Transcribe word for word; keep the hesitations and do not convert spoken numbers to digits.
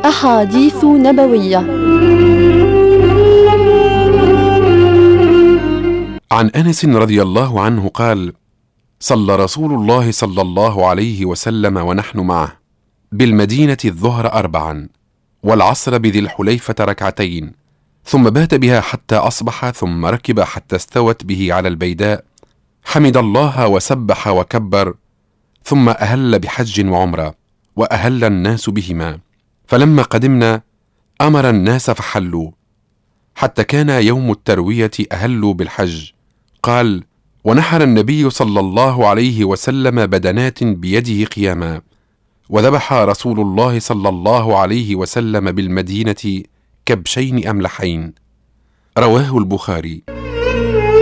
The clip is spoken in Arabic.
أحاديث نبوية. عن أنس رضي الله عنه قال: صلى رسول الله صلى الله عليه وسلم ونحن معه بالمدينة الظهر أربعا، والعصر بذي الحليفة ركعتين، ثم بات بها حتى أصبح، ثم ركب حتى استوت به على البيداء، حمد الله وسبح وكبر، ثم أهل بحج وعمرة، وأهل الناس بهما. فلما قدمنا أمر الناس فحلوا، حتى كان يوم التروية أهلوا بالحج. قال: ونحر النبي صلى الله عليه وسلم بدنات بيده قياما، وذبح رسول الله صلى الله عليه وسلم بالمدينة كبشين أملحين. رواه البخاري.